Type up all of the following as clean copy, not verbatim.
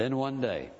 Then one day,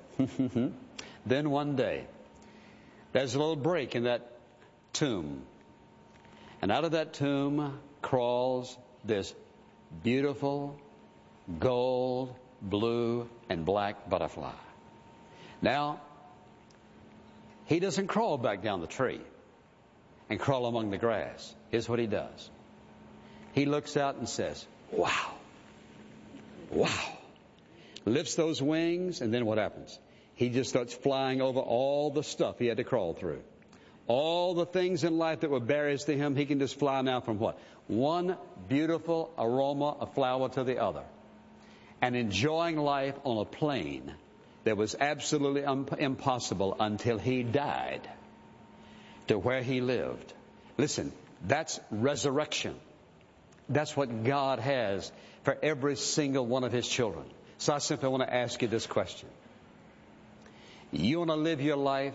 there's a little break in that tomb. And out of that tomb crawls this beautiful gold, blue, and black butterfly. Now, he doesn't crawl back down the tree and crawl among the grass. Here's what he does. He looks out and says, "Wow, wow." Lifts those wings, and then what happens? He just starts flying over all the stuff he had to crawl through. All the things in life that were barriers to him, he can just fly now from what? One beautiful aroma of flower to the other. And enjoying life on a plane that was absolutely impossible until he died to where he lived. Listen, that's resurrection. That's what God has for every single one of His children. So I simply want to ask you this question. You want to live your life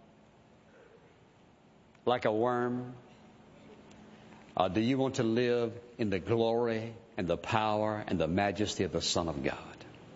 like a worm? Or do you want to live in the glory and the power and the majesty of the Son of God?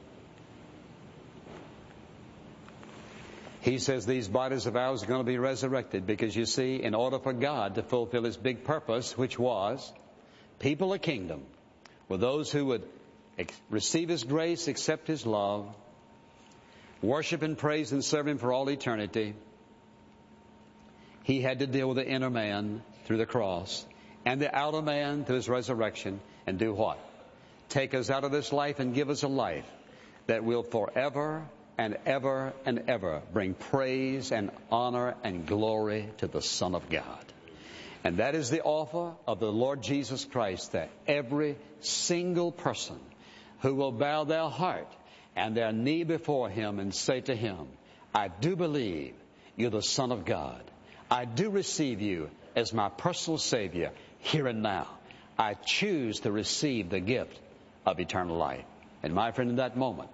He says these bodies of ours are going to be resurrected because, you see, in order for God to fulfill His big purpose, which was people of kingdom, were those who would receive His grace, accept His love, worship and praise and serve Him for all eternity, He had to deal with the inner man through the cross and the outer man through His resurrection, and do what? Take us out of this life and give us a life that will forever and ever and ever bring praise and honor and glory to the Son of God. And that is the offer of the Lord Jesus Christ, that every single person who will bow their heart and their knee before Him and say to Him, "I do believe You're the Son of God. I do receive You as my personal Savior here and now. I choose to receive the gift of eternal life." And my friend, in that moment,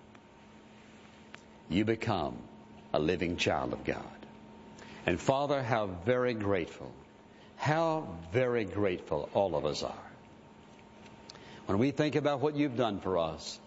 you become a living child of God. And Father, how very grateful all of us are when we think about what You've done for us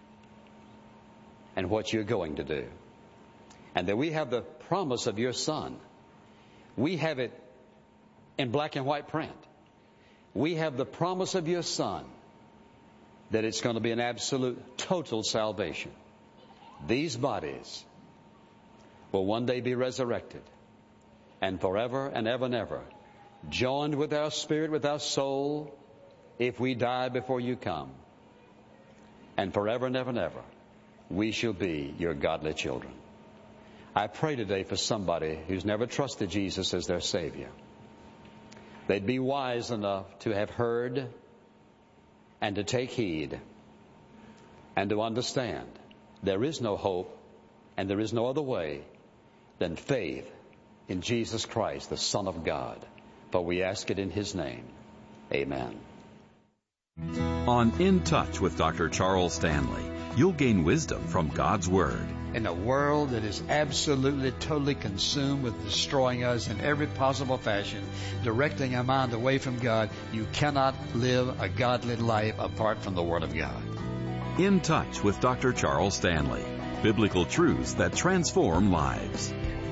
and what You're going to do. And that we have the promise of Your Son. We have it in black and white print. We have the promise of Your Son that it's going to be an absolute, total salvation. These bodies will one day be resurrected, and forever and ever and ever, joined with our spirit, with our soul, if we die before You come. And forever and ever and ever, we shall be Your godly children. I pray today for somebody who's never trusted Jesus as their Savior. They'd be wise enough to have heard and to take heed and to understand there is no hope and there is no other way than faith in Jesus Christ, the Son of God. For we ask it in His name. Amen. On In Touch with Dr. Charles Stanley, you'll gain wisdom from God's Word. In a world that is absolutely, totally consumed with destroying us in every possible fashion, directing our mind away from God, you cannot live a godly life apart from the Word of God. In Touch with Dr. Charles Stanley. Biblical truths that transform lives.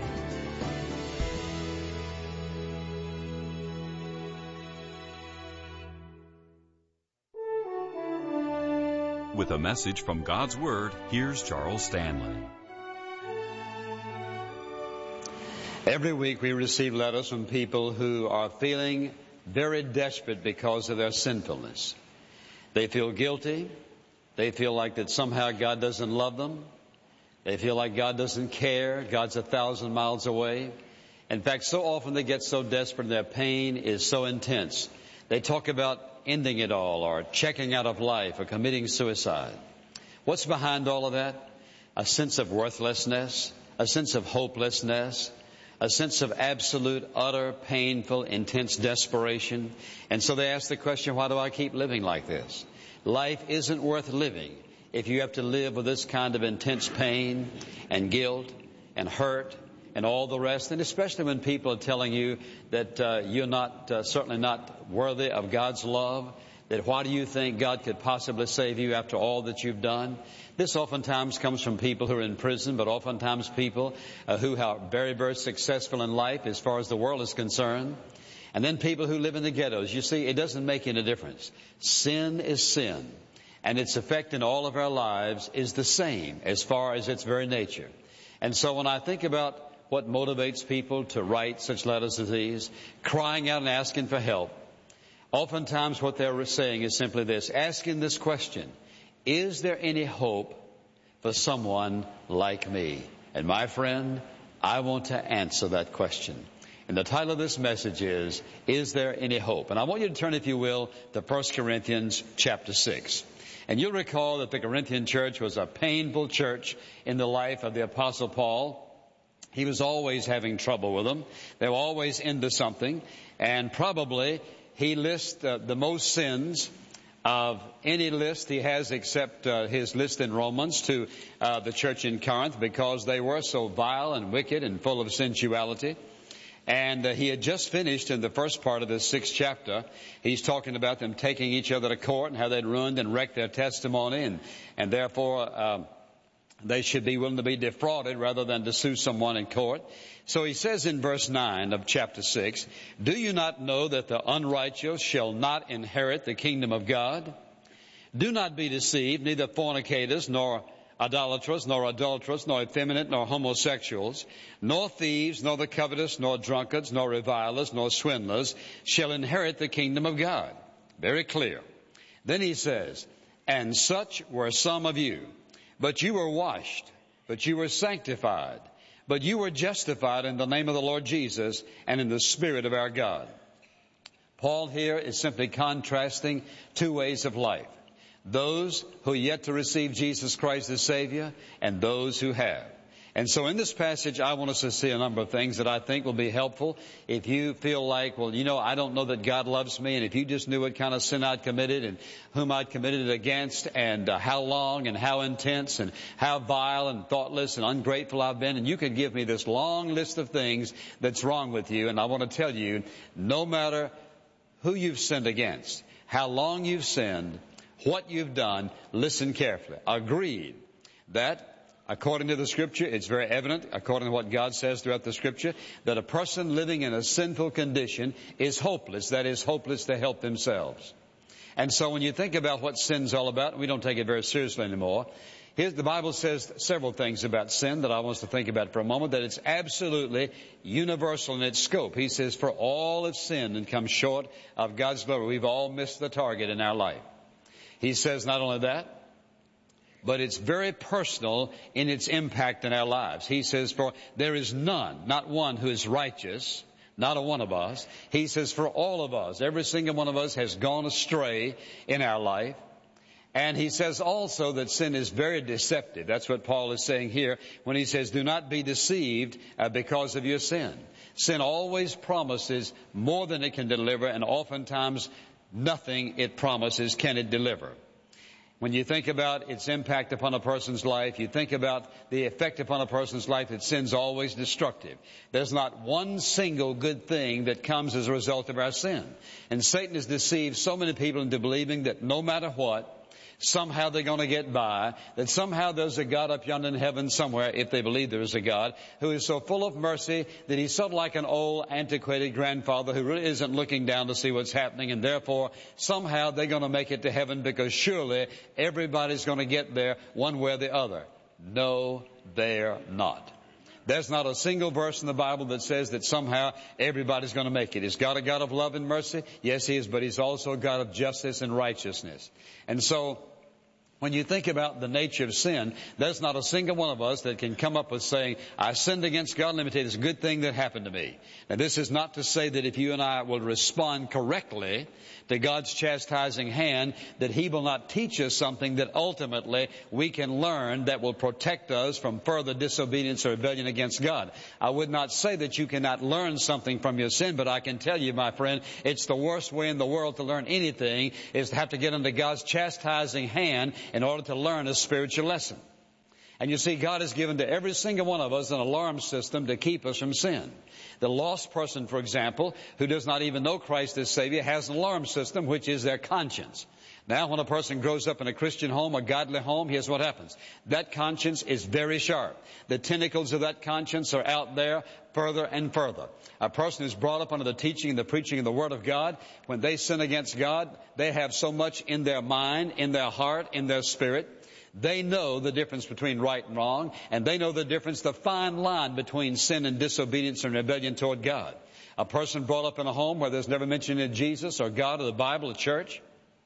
With a message from God's Word, here's Charles Stanley. Every week we receive letters from people who are feeling very desperate because of their sinfulness. They feel guilty. They feel like that somehow God doesn't love them. They feel like God doesn't care. God's 1,000 miles away. In fact, so often they get so desperate and their pain is so intense. They talk about ending it all or checking out of life or committing suicide. What's behind all of that? A sense of worthlessness, a sense of hopelessness, a sense of absolute, utter, painful, intense desperation. And so they ask the question, why do I keep living like this? Life isn't worth living if you have to live with this kind of intense pain and guilt and hurt and all the rest, and especially when people are telling you that you're not certainly not worthy of God's love, that why do you think God could possibly save you after all that you've done? This oftentimes comes from people who are in prison, but oftentimes people who are very, very successful in life as far as the world is concerned. And then people who live in the ghettos. You see, it doesn't make any difference. Sin is sin. And its effect in all of our lives is the same as far as its very nature. And so when I think about what motivates people to write such letters as these, crying out and asking for help, oftentimes what they're saying is simply this, asking this question, is there any hope for someone like me? And my friend, I want to answer that question. And the title of this message is there any hope? And I want you to turn, if you will, to 1 Corinthians chapter 6. And you'll recall that the Corinthian church was a painful church in the life of the Apostle Paul. He was always having trouble with them. They were always into something. And probably he lists the most sins of any list he has except his list in Romans to the church in Corinth, because they were so vile and wicked and full of sensuality. And he had just finished in the first part of this 6th chapter. He's talking about them taking each other to court and how they'd ruined and wrecked their testimony, and therefore they should be willing to be defrauded rather than to sue someone in court. So he says in verse 9 of chapter 6, do you not know that the unrighteous shall not inherit the kingdom of God? Do not be deceived, neither fornicators, nor idolaters, nor adulterers, nor effeminate, nor homosexuals, nor thieves, nor the covetous, nor drunkards, nor revilers, nor swindlers shall inherit the kingdom of God. Very clear. Then he says, and such were some of you, but you were washed, but you were sanctified, but you were justified in the name of the Lord Jesus and in the Spirit of our God. Paul here is simply contrasting two ways of life. Those who are yet to receive Jesus Christ as Savior, and those who have. And so in this passage, I want us to see a number of things that I think will be helpful if you feel like, well, I don't know that God loves me, and if you just knew what kind of sin I'd committed and whom I'd committed it against, and how long and how intense and how vile and thoughtless and ungrateful I've been, and you could give me this long list of things that's wrong with you, and I want to tell you, no matter who you've sinned against, how long you've sinned, what you've done, listen carefully. Agreed that according to the Scripture, it's very evident, according to what God says throughout the Scripture, that a person living in a sinful condition is hopeless. That is, hopeless to help themselves. And so when you think about what sin's all about, we don't take it very seriously anymore. The Bible says several things about sin that I want us to think about for a moment, that it's absolutely universal in its scope. He says, for all have sinned and come short of God's glory. We've all missed the target in our life. He says not only that, but it's very personal in its impact in our lives. He says, for there is none, not one, who is righteous, not a one of us. He says, for all of us, every single one of us has gone astray in our life. And he says also that sin is very deceptive. That's what Paul is saying here when he says, do not be deceived because of your sin. Sin always promises more than it can deliver, and oftentimes nothing it promises can it deliver. When you think about its impact upon a person's life, you think about the effect upon a person's life, that sin's always destructive. There's not one single good thing that comes as a result of our sin. And Satan has deceived so many people into believing that no matter what, somehow they're going to get by, that somehow there's a God up yonder in heaven somewhere, if they believe there is a God, who is so full of mercy that he's sort of like an old antiquated grandfather who really isn't looking down to see what's happening, and therefore somehow they're going to make it to heaven because surely everybody's going to get there one way or the other. No, they're not. There's not a single verse in the Bible that says that somehow everybody's going to make it. Is God a God of love and mercy? Yes, He is, but He's also a God of justice and righteousness. And so, when you think about the nature of sin, there's not a single one of us that can come up with saying, I sinned against God, let me tell you this good thing that happened to me. Now, this is not to say that if you and I will respond correctly to God's chastising hand, that He will not teach us something that ultimately we can learn that will protect us from further disobedience or rebellion against God. I would not say that you cannot learn something from your sin, but I can tell you, my friend, it's the worst way in the world to learn anything is to have to get under God's chastising hand in order to learn a spiritual lesson. And you see, God has given to every single one of us an alarm system to keep us from sin. The lost person, for example, who does not even know Christ as Savior, has an alarm system, which is their conscience. Now, when a person grows up in a Christian home, a godly home, here's what happens. That conscience is very sharp. The tentacles of that conscience are out there further and further. A person who's brought up under the teaching and the preaching of the Word of God, when they sin against God, they have so much in their mind, in their heart, in their spirit. They know the difference between right and wrong, and they know the difference, the fine line between sin and disobedience and rebellion toward God. A person brought up in a home where there's never mention of Jesus or God or the Bible or church,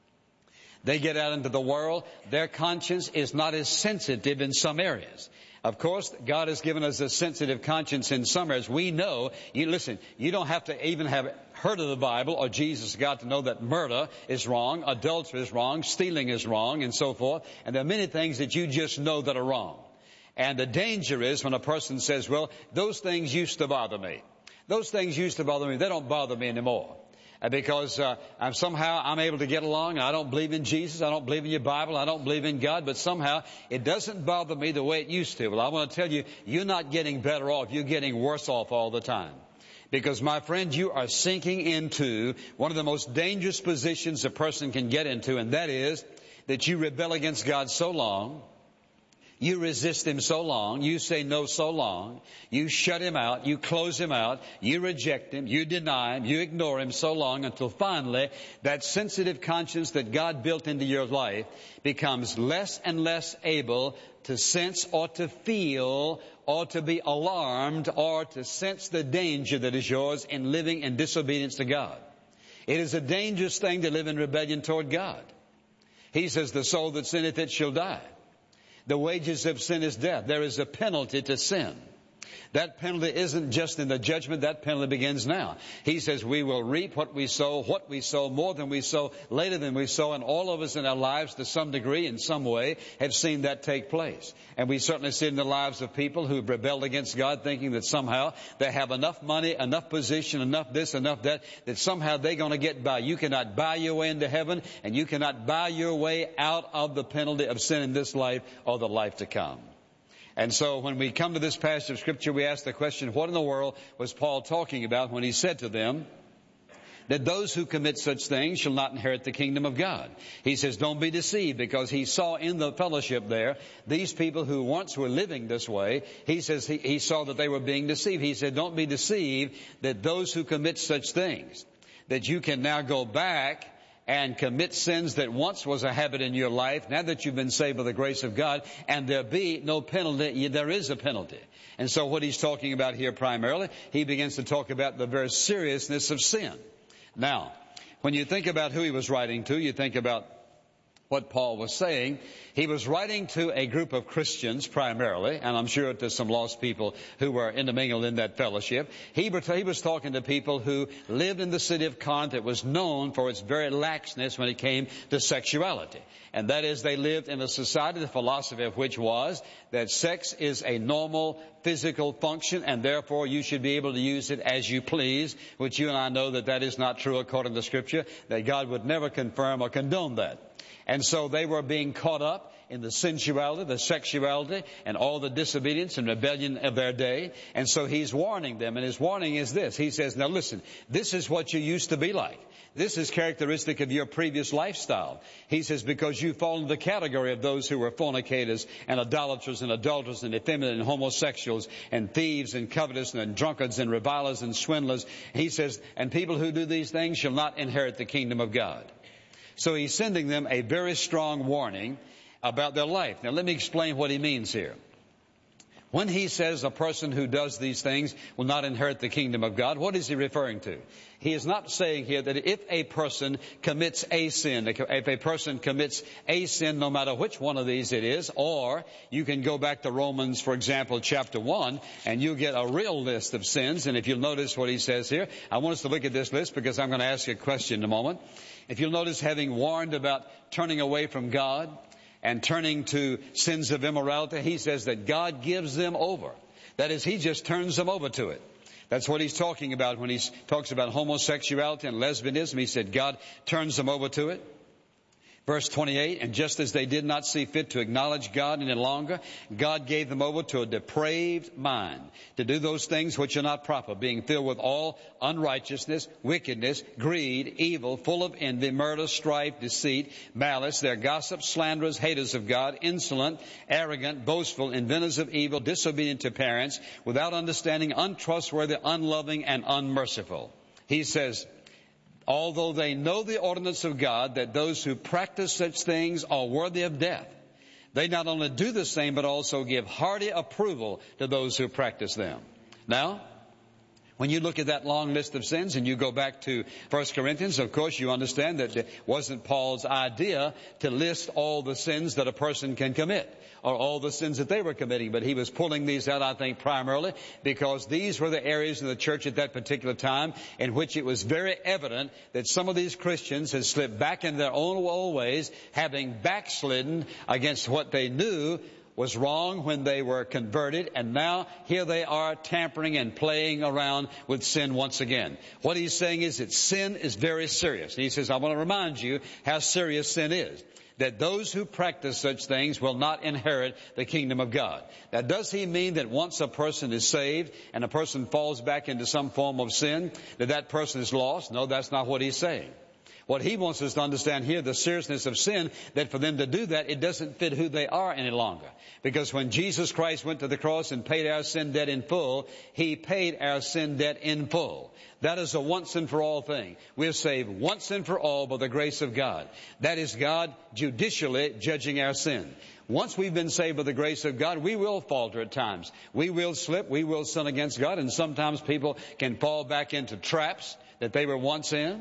they get out into the world, their conscience is not as sensitive in some areas. Of course, God has given us a sensitive conscience in some areas. We know, you don't have to even have heard of the Bible or Jesus, God, to know that murder is wrong, adultery is wrong, stealing is wrong, and so forth. And there are many things that you just know that are wrong. And the danger is when a person says, well, those things used to bother me. Those things used to bother me. They don't bother me anymore. Because I'm able to get along. I don't believe in Jesus. I don't believe in your Bible. I don't believe in God. But somehow it doesn't bother me the way it used to. Well, I want to tell you, you're not getting better off. You're getting worse off all the time. Because, my friend, you are sinking into one of the most dangerous positions a person can get into, and that is that you rebel against God so long, you resist Him so long, you say no so long, you shut Him out, you close Him out, you reject Him, you deny Him, you ignore Him so long until finally that sensitive conscience that God built into your life becomes less and less able to sense or to feel or to be alarmed or to sense the danger that is yours in living in disobedience to God. It is a dangerous thing to live in rebellion toward God. He says, the soul that sinneth, it shall die. The wages of sin is death. There is a penalty to sin. That penalty isn't just in the judgment. That penalty begins now. He says we will reap what we sow, more than we sow, later than we sow. And all of us in our lives, to some degree, in some way, have seen that take place. And we certainly see it in the lives of people who have rebelled against God, thinking that somehow they have enough money, enough position, enough this, enough that somehow they're going to get by. You cannot buy your way into heaven, and you cannot buy your way out of the penalty of sin in this life or the life to come. And so when we come to this passage of Scripture, we ask the question, what in the world was Paul talking about when he said to them that those who commit such things shall not inherit the kingdom of God? He says, don't be deceived, because he saw in the fellowship there these people who once were living this way. He says he saw that they were being deceived. He said, don't be deceived that those who commit such things, that you can now go back and commit sins that once was a habit in your life, now that you've been saved by the grace of God, and there be no penalty. There is a penalty. And so what he's talking about here primarily, he begins to talk about the very seriousness of sin. Now, when you think about who he was writing to, you think about what Paul was saying. He was writing to a group of Christians primarily, and I'm sure to some lost people who were intermingled in that fellowship. He was talking to people who lived in the city of Corinth that was known for its very laxness when it came to sexuality. And that is, they lived in a society, the philosophy of which was that sex is a normal physical function, and therefore you should be able to use it as you please, which you and I know that is not true according to Scripture, that God would never confirm or condone that. And so they were being caught up in the sensuality, the sexuality, and all the disobedience and rebellion of their day. And so he's warning them, and his warning is this. He says, now listen, this is what you used to be like. This is characteristic of your previous lifestyle. He says, because you fall into the category of those who were fornicators and idolaters and adulterers and effeminate and homosexuals and thieves and covetous and drunkards and revilers and swindlers. He says, and people who do these things shall not inherit the kingdom of God. So he's sending them a very strong warning about their life. Now let me explain what he means here. When he says a person who does these things will not inherit the kingdom of God, what is he referring to? He is not saying here that if a person commits a sin, if a person commits a sin, no matter which one of these it is, or you can go back to Romans, for example, chapter 1, and you get a real list of sins. And if you'll notice what he says here, I want us to look at this list because I'm going to ask you a question in a moment. If you'll notice, having warned about turning away from God and turning to sins of immorality, he says that God gives them over. That is, he just turns them over to it. That's what he's talking about when he talks about homosexuality and lesbianism. He said God turns them over to it. Verse 28, and just as they did not see fit to acknowledge God any longer, God gave them over to a depraved mind to do those things which are not proper, being filled with all unrighteousness, wickedness, greed, evil, full of envy, murder, strife, deceit, malice. They're gossips, slanderers, haters of God, insolent, arrogant, boastful, inventors of evil, disobedient to parents, without understanding, untrustworthy, unloving, and unmerciful. He says, although they know the ordinance of God, that those who practice such things are worthy of death, they not only do the same, but also give hearty approval to those who practice them. Now, when you look at that long list of sins and you go back to 1 Corinthians, of course, you understand that it wasn't Paul's idea to list all the sins that a person can commit or all the sins that they were committing. But he was pulling these out, I think, primarily because these were the areas in the church at that particular time in which it was very evident that some of these Christians had slipped back in their own old ways, having backslidden against what they knew was wrong when they were converted, and now here they are tampering and playing around with sin once again. What he's saying is that sin is very serious. He says, I want to remind you how serious sin is, that those who practice such things will not inherit the kingdom of God. Now, does he mean that once a person is saved and a person falls back into some form of sin, that that person is lost? No, that's not what he's saying. What he wants us to understand here, the seriousness of sin, that for them to do that, it doesn't fit who they are any longer. Because when Jesus Christ went to the cross and paid our sin debt in full, he paid our sin debt in full. That is a once and for all thing. We're saved once and for all by the grace of God. That is God judicially judging our sin. Once we've been saved by the grace of God, we will falter at times. We will slip. We will sin against God. And sometimes people can fall back into traps that they were once in.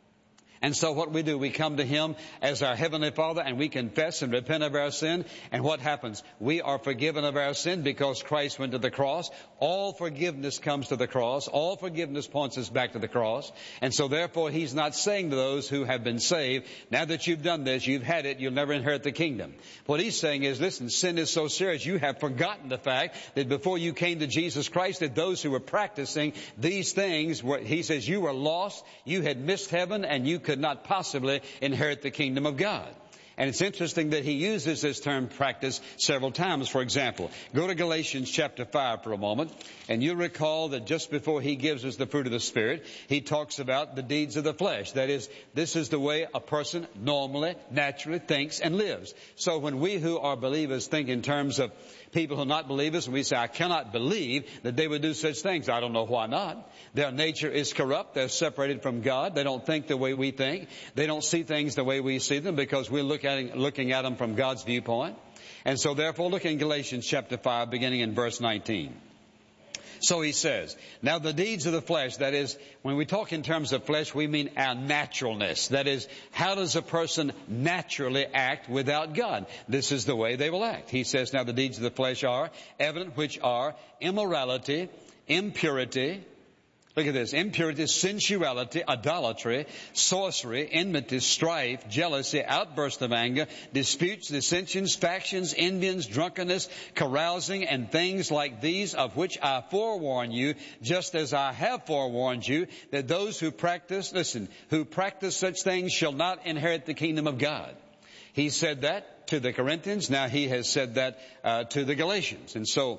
And so what we do, we come to him as our Heavenly Father and we confess and repent of our sin. And what happens? We are forgiven of our sin because Christ went to the cross. All forgiveness comes to the cross. All forgiveness points us back to the cross. And so therefore he's not saying to those who have been saved, now that you've done this, you've had it, you'll never inherit the kingdom. What he's saying is, listen, sin is so serious, you have forgotten the fact that before you came to Jesus Christ, that those who were practicing these things, he says you were lost, you had missed heaven, and you could not possibly inherit the kingdom of God. And it's interesting that he uses this term practice several times. For example, go to Galatians chapter 5 for a moment, and you'll recall that just before he gives us the fruit of the Spirit, he talks about the deeds of the flesh. That is, this is the way a person normally, naturally thinks and lives. So when we who are believers think in terms of people who are not believers, and we say, I cannot believe that they would do such things. I don't know why not. Their nature is corrupt. They're separated from God. They don't think the way we think. They don't see things the way we see them because we're looking at them from God's viewpoint. And so therefore, look in Galatians chapter 5, beginning in verse 19. So he says, now the deeds of the flesh, that is, when we talk in terms of flesh, we mean our naturalness. That is, how does a person naturally act without God? This is the way they will act. He says, now the deeds of the flesh are evident, which are immorality, impurity. Look at this. Impurity, sensuality, idolatry, sorcery, enmity, strife, jealousy, outburst of anger, disputes, dissensions, factions, envyings, drunkenness, carousing, and things like these, of which I forewarn you, just as I have forewarned you, that those who practice such things shall not inherit the kingdom of God. He said that to the Corinthians. Now he has said that to the Galatians. And so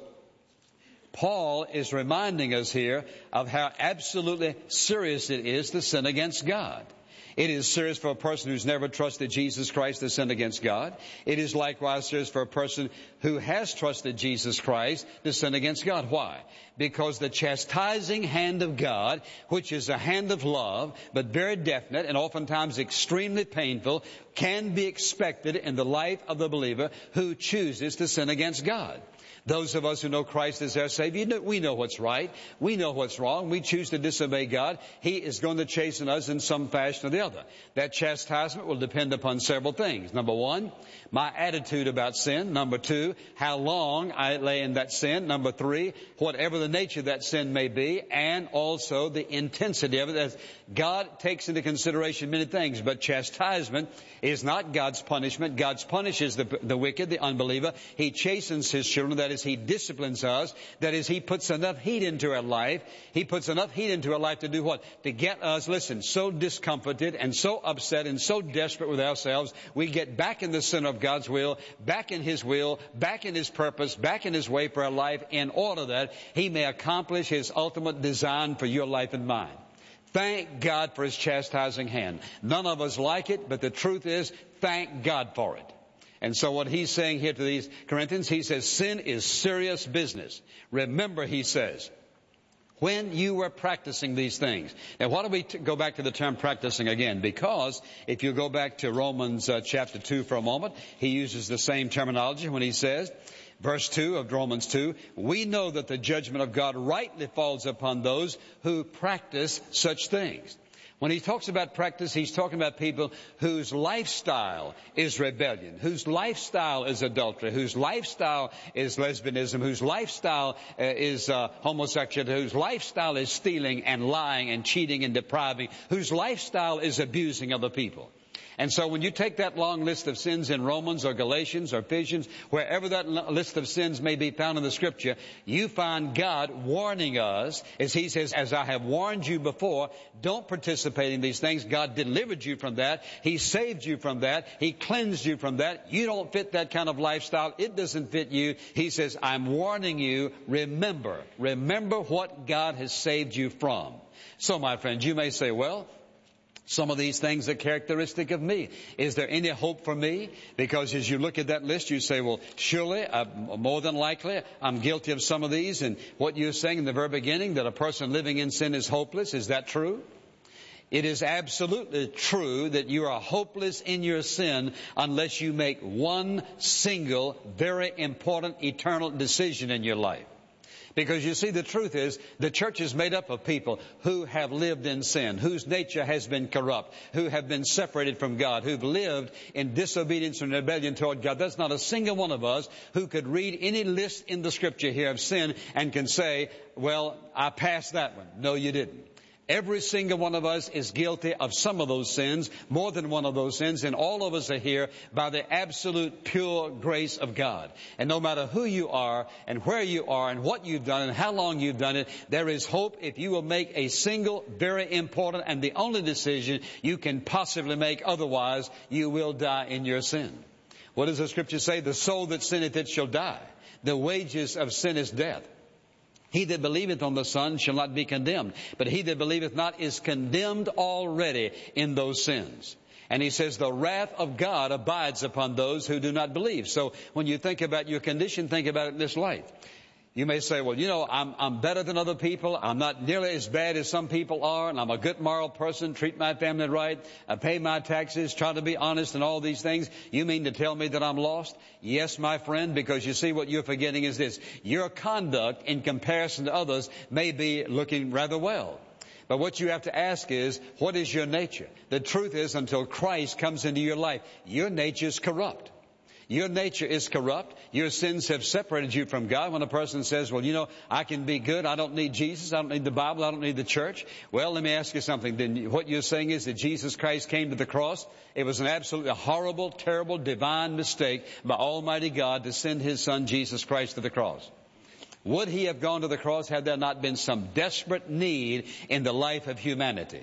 Paul is reminding us here of how absolutely serious it is to sin against God. It is serious for a person who's never trusted Jesus Christ to sin against God. It is likewise serious for a person who has trusted Jesus Christ to sin against God. Why? Because the chastising hand of God, which is a hand of love, but very definite and oftentimes extremely painful, can be expected in the life of the believer who chooses to sin against God. Those of us who know Christ as our Savior, we know what's right. We know what's wrong. We choose to disobey God. He is going to chasten us in some fashion or the other. That chastisement will depend upon several things. Number one, my attitude about sin. Number two, how long I lay in that sin. Number three, whatever the nature of that sin may be, and also the intensity of it. As God takes into consideration many things, but chastisement is not God's punishment. God punishes the wicked, the unbeliever. He chastens His children, that is, as He disciplines us. That is, He puts enough heat into our life. He puts enough heat into our life to do what? To get us, listen, so discomforted and so upset and so desperate with ourselves, we get back in the center of God's will, back in His will, back in His purpose, back in His way for our life, in order that He may accomplish His ultimate design for your life and mine. Thank God for His chastising hand. None of us like it, but the truth is, thank God for it. And so what he's saying here to these Corinthians, he says, sin is serious business. Remember, he says, when you were practicing these things. Now, why don't we go back to the term practicing again? Because if you go back to Romans chapter 2 for a moment, he uses the same terminology when he says, verse 2 of Romans 2, we know that the judgment of God rightly falls upon those who practice such things. When he talks about practice, he's talking about people whose lifestyle is rebellion, whose lifestyle is adultery, whose lifestyle is lesbianism, whose lifestyle is homosexuality, whose lifestyle is stealing and lying and cheating and depriving, whose lifestyle is abusing other people. And so when you take that long list of sins in Romans or Galatians or Ephesians, wherever that list of sins may be found in the Scripture, you find God warning us, as He says, as I have warned you before, don't participate in these things. God delivered you from that. He saved you from that. He cleansed you from that. You don't fit that kind of lifestyle. It doesn't fit you. He says, I'm warning you. Remember what God has saved you from. So, my friends, you may say, well, some of these things are characteristic of me. Is there any hope for me? Because as you look at that list, you say, well, surely, more than likely, I'm guilty of some of these. And what you're saying in the very beginning, that a person living in sin is hopeless, is that true? It is absolutely true that you are hopeless in your sin unless you make one single, very important, eternal decision in your life. Because you see, the truth is, the church is made up of people who have lived in sin, whose nature has been corrupt, who have been separated from God, who've lived in disobedience and rebellion toward God. There's not a single one of us who could read any list in the Scripture here of sin and can say, well, I passed that one. No, you didn't. Every single one of us is guilty of some of those sins, more than one of those sins, and all of us are here by the absolute pure grace of God. And no matter who you are and where you are and what you've done and how long you've done it, there is hope if you will make a single, very important and the only decision you can possibly make. Otherwise, you will die in your sin. What does the Scripture say? The soul that sinneth, it shall die. The wages of sin is death. He that believeth on the Son shall not be condemned, but he that believeth not is condemned already in those sins. And he says the wrath of God abides upon those who do not believe. So when you think about your condition, think about it in this light. You may say, well, you know, I'm better than other people. I'm not nearly as bad as some people are, and I'm a good moral person, treat my family right, I pay my taxes, try to be honest and all these things. You mean to tell me that I'm lost? Yes, my friend, because you see, what you're forgetting is this. Your conduct in comparison to others may be looking rather well. But what you have to ask is, what is your nature? The truth is, until Christ comes into your life, your nature is corrupt. Your nature is corrupt. Your sins have separated you from God. When a person says, well, you know, I can be good. I don't need Jesus. I don't need the Bible. I don't need the church. Well, let me ask you something. Then what you're saying is that Jesus Christ came to the cross. It was an absolutely horrible, terrible, divine mistake by Almighty God to send His Son, Jesus Christ, to the cross. Would He have gone to the cross had there not been some desperate need in the life of humanity?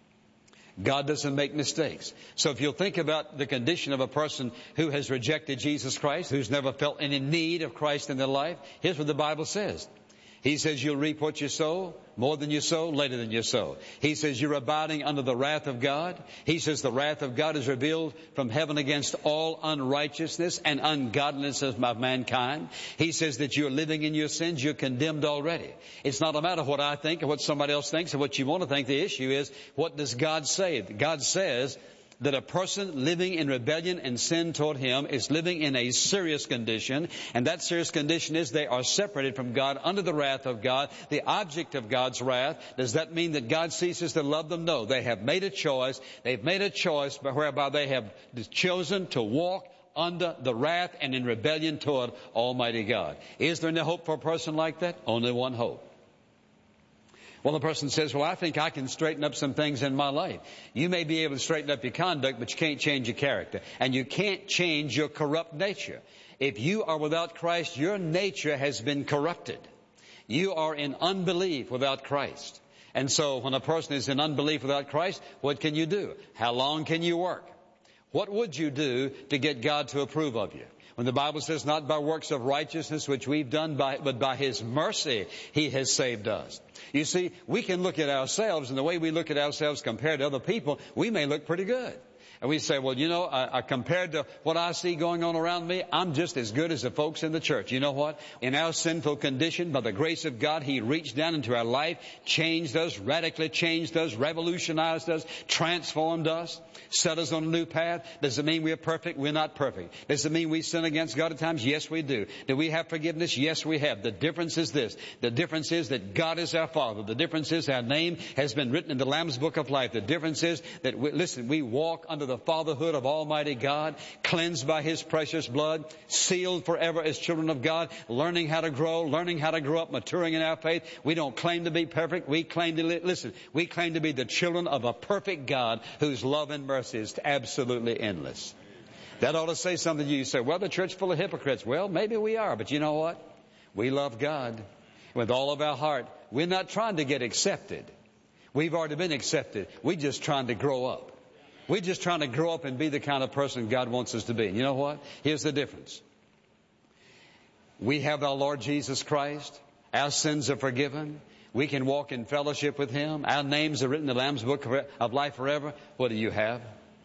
God doesn't make mistakes. So if you'll think about the condition of a person who has rejected Jesus Christ, who's never felt any need of Christ in their life, here's what the Bible says. He says you'll reap what you sow, more than you sow, later than you sow. He says you're abiding under the wrath of God. He says the wrath of God is revealed from heaven against all unrighteousness and ungodliness of mankind. He says that you're living in your sins, you're condemned already. It's not a matter of what I think or what somebody else thinks or what you want to think. The issue is, what does God say? God says that a person living in rebellion and sin toward Him is living in a serious condition, and that serious condition is they are separated from God under the wrath of God, the object of God's wrath. Does that mean that God ceases to love them? No. They have made a choice. They've made a choice whereby they have chosen to walk under the wrath and in rebellion toward Almighty God. Is there any hope for a person like that? Only one hope. Well, the person says, well, I think I can straighten up some things in my life. You may be able to straighten up your conduct, but you can't change your character. And you can't change your corrupt nature. If you are without Christ, your nature has been corrupted. You are in unbelief without Christ. And so when a person is in unbelief without Christ, what can you do? How long can you work? What would you do to get God to approve of you? When the Bible says, not by works of righteousness which we've done, but by His mercy He has saved us. You see, we can look at ourselves, and the way we look at ourselves compared to other people, we may look pretty good. And we say, well, compared to what I see going on around me, I'm just as good as the folks in the church. You know what? In our sinful condition, by the grace of God, He reached down into our life, changed us, radically changed us, revolutionized us, transformed us, set us on a new path. Does it mean we're perfect? We're not perfect. Does it mean we sin against God at times? Yes, we do. Do we have forgiveness? Yes, we have. The difference is this. The difference is that God is our Father. The difference is our name has been written in the Lamb's Book of Life. The difference is that, we walk under the fatherhood of Almighty God, cleansed by His precious blood, sealed forever as children of God, learning how to grow, learning how to grow up, maturing in our faith. We don't claim to be perfect. We claim to be the children of a perfect God whose love and mercy is absolutely endless. That ought to say something to you. You say, well, the church full of hypocrites. Well, maybe we are, but you know what? We love God with all of our heart. We're not trying to get accepted. We've already been accepted. We're just trying to grow up. We're just trying to grow up and be the kind of person God wants us to be. You know what? Here's the difference. We have our Lord Jesus Christ. Our sins are forgiven. We can walk in fellowship with Him. Our names are written in the Lamb's Book of Life forever. What do you have?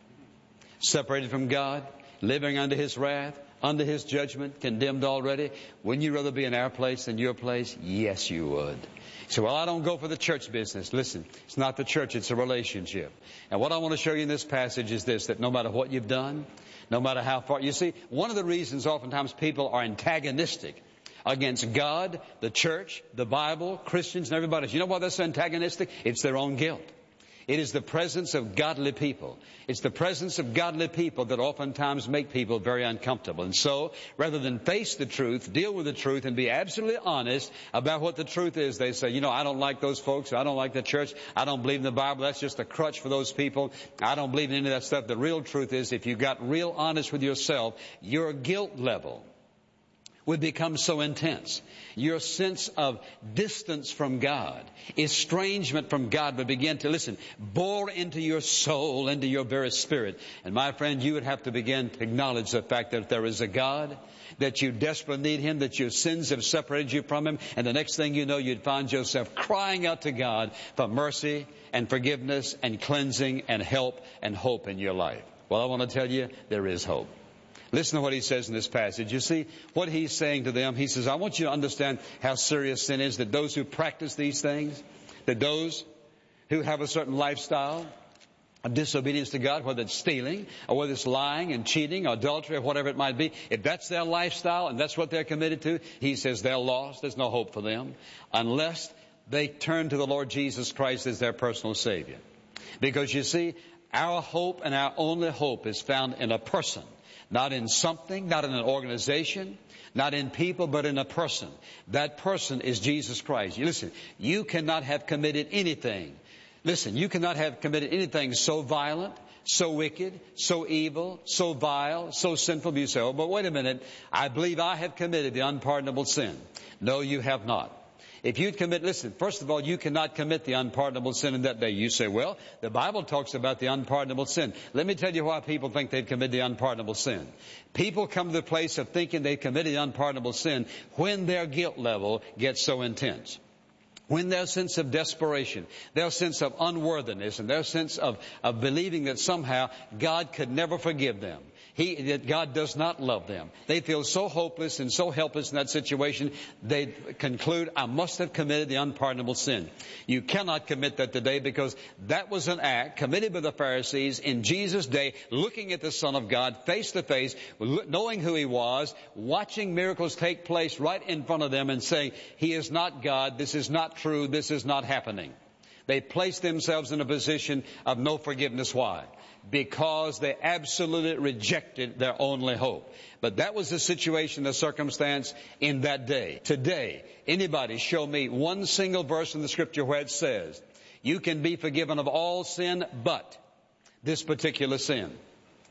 Separated from God, living under His wrath, under His judgment, condemned already. Wouldn't you rather be in our place than your place? Yes, you would. So, well, I don't go for the church business. Listen, it's not the church, it's a relationship. And what I want to show you in this passage is this, that no matter what you've done, no matter how far, you see, one of the reasons oftentimes people are antagonistic against God, the church, the Bible, Christians, and everybody else. You know why they're so antagonistic? It's their own guilt. It is the presence of godly people. It's the presence of godly people that oftentimes make people very uncomfortable. And so, rather than face the truth, deal with the truth, and be absolutely honest about what the truth is, they say, I don't like those folks. I don't like the church. I don't believe in the Bible. That's just a crutch for those people. I don't believe in any of that stuff. The real truth is, if you got real honest with yourself, your guilt level would become so intense. Your sense of distance from God, estrangement from God would begin to, bore into your soul, into your very spirit. And my friend, you would have to begin to acknowledge the fact that there is a God, that you desperately need Him, that your sins have separated you from Him, and the next thing you know, you'd find yourself crying out to God for mercy and forgiveness and cleansing and help and hope in your life. Well, I want to tell you, there is hope. Listen to what he says in this passage. You see, what he's saying to them, he says, I want you to understand how serious sin is, that those who practice these things, that those who have a certain lifestyle of disobedience to God, whether it's stealing or whether it's lying and cheating or adultery or whatever it might be, if that's their lifestyle and that's what they're committed to, he says they're lost. There's no hope for them unless they turn to the Lord Jesus Christ as their personal Savior. Because you see, our hope and our only hope is found in a person. Not in something, not in an organization, not in people, but in a person. That person is Jesus Christ. You cannot have committed anything. You cannot have committed anything so violent, so wicked, so evil, so vile, so sinful. You say, oh, but wait a minute. I believe I have committed the unpardonable sin. No, you have not. If you'd commit, first of all, you cannot commit the unpardonable sin in that day. You say, well, the Bible talks about the unpardonable sin. Let me tell you why people think they've committed the unpardonable sin. People come to the place of thinking they've committed the unpardonable sin when their guilt level gets so intense. When their sense of desperation, their sense of unworthiness, and their sense of believing that somehow God could never forgive them. That God does not love them. They feel so hopeless and so helpless in that situation, they conclude, I must have committed the unpardonable sin. You cannot commit that today, because that was an act committed by the Pharisees in Jesus' day, looking at the Son of God face to face, knowing who He was, watching miracles take place right in front of them and saying, He is not God, this is not true, this is not happening. They placed themselves in a position of no forgiveness. Why? Because they absolutely rejected their only hope. But that was the situation, the circumstance in that day. Today, anybody show me one single verse in the Scripture where it says, you can be forgiven of all sin but this particular sin.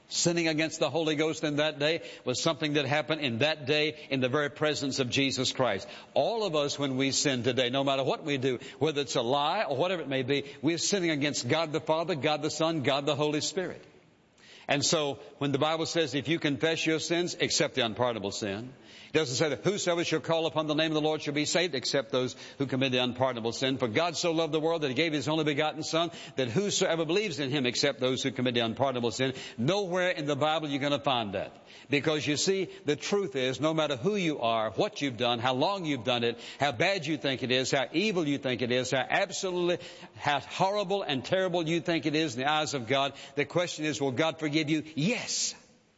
Sinning against the Holy Ghost in that day was something that happened in that day in the very presence of Jesus Christ. All of us, when we sin today, no matter what we do, whether it's a lie or whatever it may be, we're sinning against God the Father, God the Son, God the Holy Spirit. And so when the Bible says if you confess your sins, except the unpardonable sin, it doesn't say that whosoever shall call upon the name of the Lord shall be saved, except those who commit the unpardonable sin. For God so loved the world that He gave His only begotten Son, that whosoever believes in Him, except those who commit the unpardonable sin. Nowhere in the Bible you're going to find that. Because you see, the truth is, no matter who you are, what you've done, how long you've done it, how bad you think it is, how evil you think it is, how horrible and terrible you think it is in the eyes of God, the question is, will God forgive you? Yes.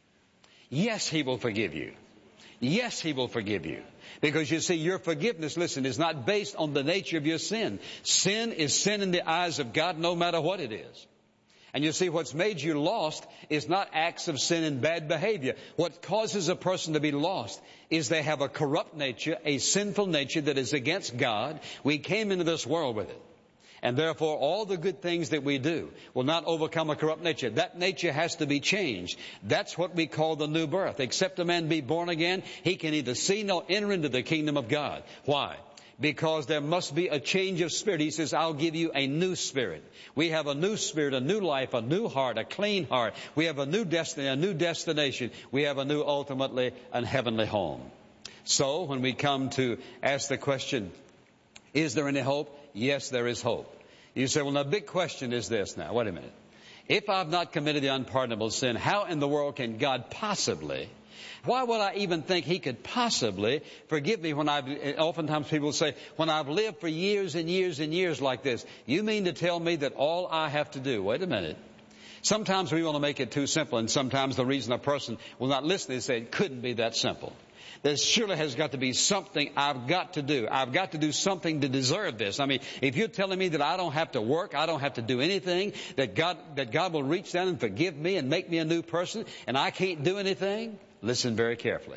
Yes, He will forgive you. Yes, He will forgive you. Because you see, your forgiveness, listen, is not based on the nature of your sin. Sin is sin in the eyes of God, no matter what it is. And you see, what's made you lost is not acts of sin and bad behavior. What causes a person to be lost is they have a corrupt nature, a sinful nature that is against God. We came into this world with it. And therefore, all the good things that we do will not overcome a corrupt nature. That nature has to be changed. That's what we call the new birth. Except a man be born again, he can neither see nor enter into the kingdom of God. Why? Because there must be a change of spirit. He says, I'll give you a new spirit. We have a new spirit, a new life, a new heart, a clean heart. We have a new destiny, a new destination. We have a new, ultimately, and heavenly home. So, when we come to ask the question, is there any hope? Yes, there is hope. You say, well, the big question is this now. Wait a minute. If I've not committed the unpardonable sin, how in the world can God possibly, why would I even think He could possibly forgive me when oftentimes people say, when I've lived for years and years and years like this, you mean to tell me that all I have to do, wait a minute. Sometimes we want to make it too simple, and sometimes the reason a person will not listen is say it couldn't be that simple. There surely has got to be something I've got to do. I've got to do something to deserve this. I mean, if you're telling me that I don't have to work, I don't have to do anything, that God will reach down and forgive me and make me a new person, and I can't do anything, listen very carefully.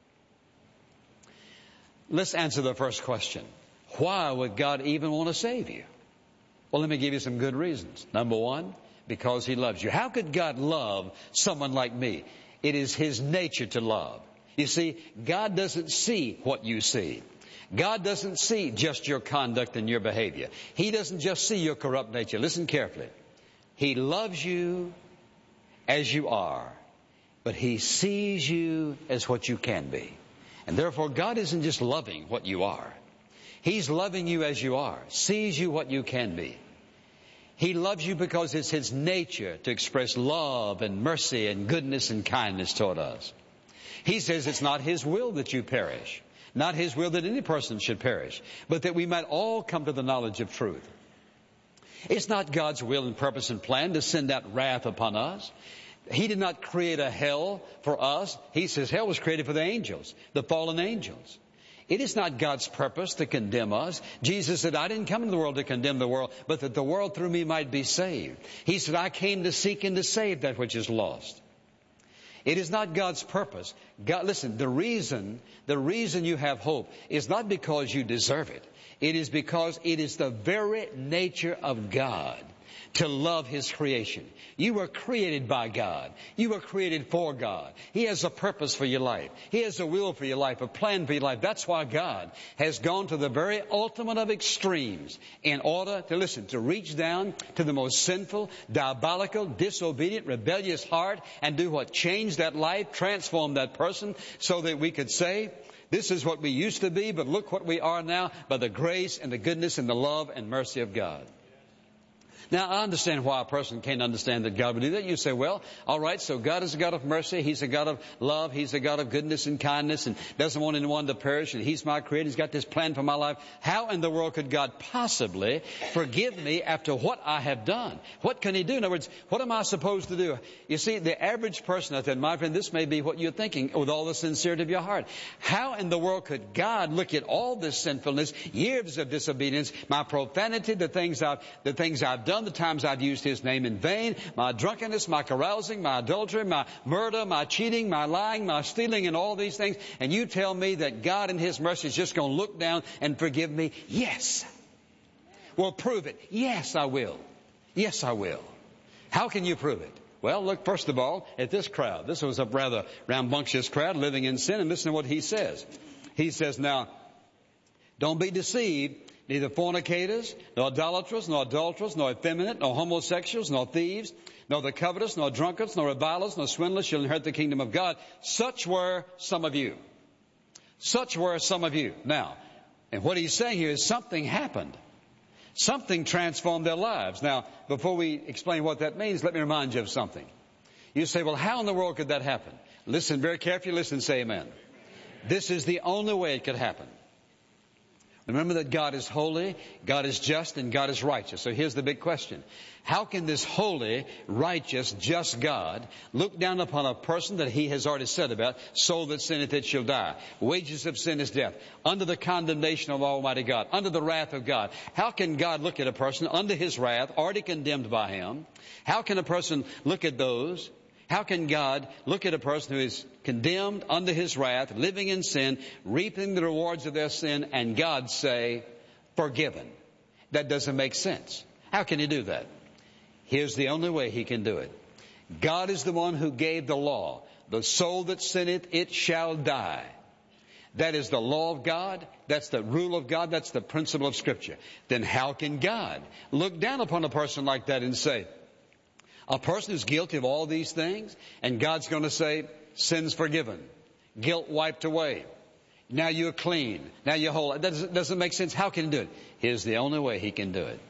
Let's answer the first question. Why would God even want to save you? Well, let me give you some good reasons. Number one, because He loves you. How could God love someone like me? It is His nature to love. You see, God doesn't see what you see. God doesn't see just your conduct and your behavior. He doesn't just see your corrupt nature. Listen carefully. He loves you as you are, but He sees you as what you can be. And therefore, God isn't just loving what you are. He's loving you as you are, sees you what you can be. He loves you because it's His nature to express love and mercy and goodness and kindness toward us. He says it's not His will that you perish, not His will that any person should perish, but that we might all come to the knowledge of truth. It's not God's will and purpose and plan to send out wrath upon us. He did not create a hell for us. He says hell was created for the angels, the fallen angels. It is not God's purpose to condemn us. Jesus said, I didn't come into the world to condemn the world, but that the world through me might be saved. He said, I came to seek and to save that which is lost. It is not God's purpose. God, listen, the reason you have hope is not because you deserve it. It is because it is the very nature of God to love His creation. You were created by God. You were created for God. He has a purpose for your life. He has a will for your life, a plan for your life. That's why God has gone to the very ultimate of extremes in order to, listen, to reach down to the most sinful, diabolical, disobedient, rebellious heart and do what? Change that life, transform that person so that we could say, this is what we used to be, but look what we are now by the grace and the goodness and the love and mercy of God. Now, I understand why a person can't understand that God would do that. You say, well, all right, so God is a God of mercy. He's a God of love. He's a God of goodness and kindness and doesn't want anyone to perish. And He's my creator. He's got this plan for my life. How in the world could God possibly forgive me after what I have done? What can He do? In other words, what am I supposed to do? You see, the average person, I said, my friend, this may be what you're thinking with all the sincerity of your heart. How in the world could God look at all this sinfulness, years of disobedience, my profanity, the things I've done, the times I've used His name in vain, my drunkenness, my carousing, my adultery, my murder, my cheating, my lying, my stealing, and all these things, and you tell me that God in His mercy is just going to look down and forgive me? Yes. Well, prove it. Yes, I will. Yes, I will. How can you prove it? Well, look first of all at this crowd. This was a rather rambunctious crowd living in sin, and listen to what he says. He says, now, don't be deceived, neither fornicators, nor idolaters, nor adulterers, nor effeminate, nor homosexuals, nor thieves, nor the covetous, nor drunkards, nor revilers, nor swindlers shall inherit the kingdom of God. Such were some of you. Such were some of you. Now, and what he's saying here is something happened. Something transformed their lives. Now, before we explain what that means, let me remind you of something. You say, well, how in the world could that happen? Listen very carefully. Listen and say amen. This is the only way it could happen. Remember that God is holy, God is just, and God is righteous. So here's the big question. How can this holy, righteous, just God look down upon a person that he has already said about, soul that sinneth it shall die. Wages of sin is death. Under the condemnation of Almighty God. Under the wrath of God. How can God look at a person under his wrath, already condemned by him? How can a person look at those? How can God look at a person who is condemned under his wrath, living in sin, reaping the rewards of their sin, and God say, forgiven? That doesn't make sense. How can he do that? Here's the only way he can do it. God is the one who gave the law. The soul that sinneth, it shall die. That is the law of God. That's the rule of God. That's the principle of Scripture. Then how can God look down upon a person like that and say, a person who's guilty of all these things, and God's going to say, sins forgiven, guilt wiped away. Now you're clean. Now you're whole. That doesn't make sense. How can he do it? Here's the only way he can do it.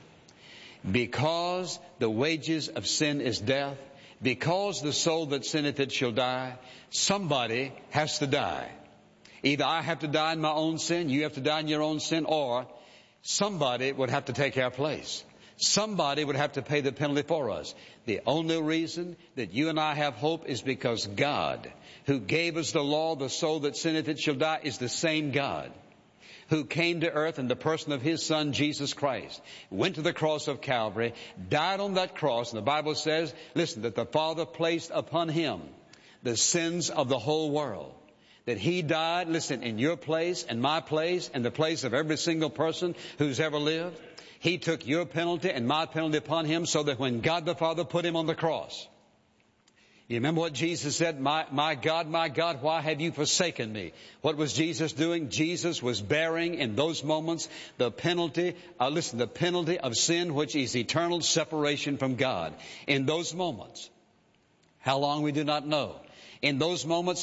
Because the wages of sin is death, because the soul that sinneth it shall die, somebody has to die. Either I have to die in my own sin, you have to die in your own sin, or somebody would have to take our place. Somebody would have to pay the penalty for us. The only reason that you and I have hope is because God, who gave us the law, the soul that sinneth it shall die, is the same God who came to earth in the person of His Son, Jesus Christ, went to the cross of Calvary, died on that cross, and the Bible says, listen, that the Father placed upon Him the sins of the whole world. That He died, listen, in your place and my place and the place of every single person who's ever lived. He took your penalty and my penalty upon Him so that when God the Father put Him on the cross, you remember what Jesus said? My God, why have you forsaken me? What was Jesus doing? Jesus was bearing in those moments the penalty, the penalty of sin, which is eternal separation from God. In those moments, how long we do not know. In those moments,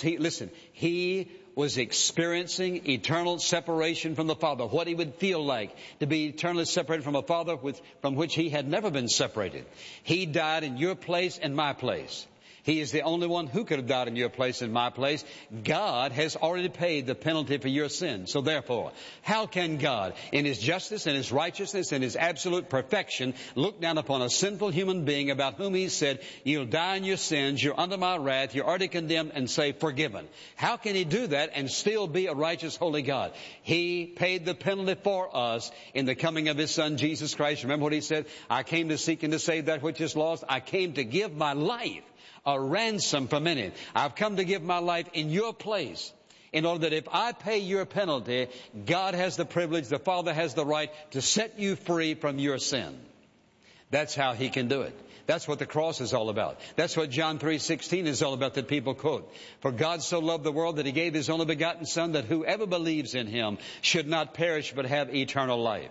He was experiencing eternal separation from the Father. What He would feel like to be eternally separated from a Father from which He had never been separated. He died in your place and my place. He is the only one who could have died in your place and my place. God has already paid the penalty for your sin. So therefore, how can God, in His justice and His righteousness and His absolute perfection, look down upon a sinful human being about whom He said, you'll die in your sins, you're under my wrath, you're already condemned, and say, forgiven? How can He do that and still be a righteous, holy God? He paid the penalty for us in the coming of His Son, Jesus Christ. Remember what He said? I came to seek and to save that which is lost. I came to give my life a ransom for many. I've come to give my life in your place in order that if I pay your penalty, God has the privilege, the Father has the right to set you free from your sin. That's how He can do it. That's what the cross is all about. That's what John 3:16 is all about that people quote. For God so loved the world that He gave His only begotten Son, that whoever believes in Him should not perish but have eternal life.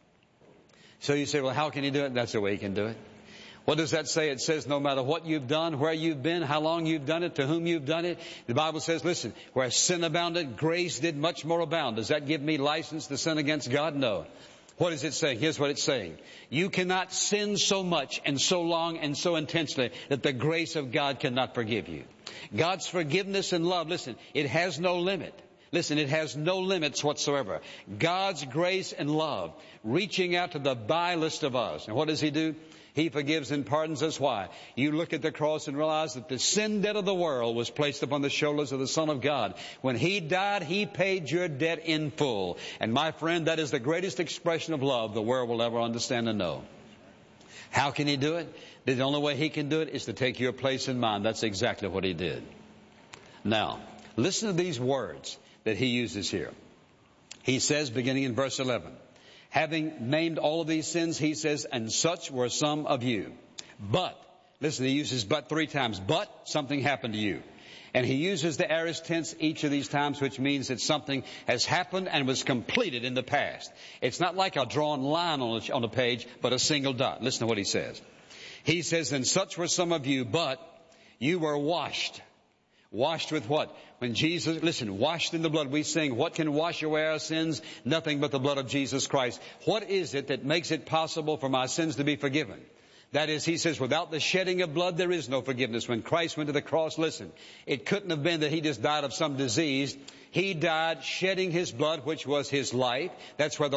So you say, well, how can He do it? That's the way He can do it. What does that say? It says no matter what you've done, where you've been, how long you've done it, to whom you've done it. The Bible says, listen, where sin abounded, grace did much more abound. Does that give me license to sin against God? No. What is it saying? Here's what it's saying. You cannot sin so much and so long and so intensely that the grace of God cannot forgive you. God's forgiveness and love, listen, it has no limit. Listen, it has no limits whatsoever. God's grace and love reaching out to the vilest of us. And what does He do? He forgives and pardons us. Why? You look at the cross and realize that the sin debt of the world was placed upon the shoulders of the Son of God. When He died, He paid your debt in full. And my friend, that is the greatest expression of love the world will ever understand and know. How can He do it? The only way He can do it is to take your place in mine. That's exactly what He did. Now, listen to these words that He uses here. He says, beginning in verse 11, having named all of these sins, He says, and such were some of you. But Listen, he uses but 3 times. But something happened to you. And he uses the aorist tense each of these times, which means that something has happened and was completed in the past. It's not like a drawn line on a page, but a single dot. Listen to what he says. He says, and such were some of you, but you were washed. Washed with what? When Jesus, listen, washed in the blood. We sing, what can wash away our sins? Nothing but the blood of Jesus Christ. What is it that makes it possible for my sins to be forgiven? That is, he says, without the shedding of blood, there is no forgiveness. When Christ went to the cross, listen, it couldn't have been that he just died of some disease. He died shedding his blood, which was his life. That's where the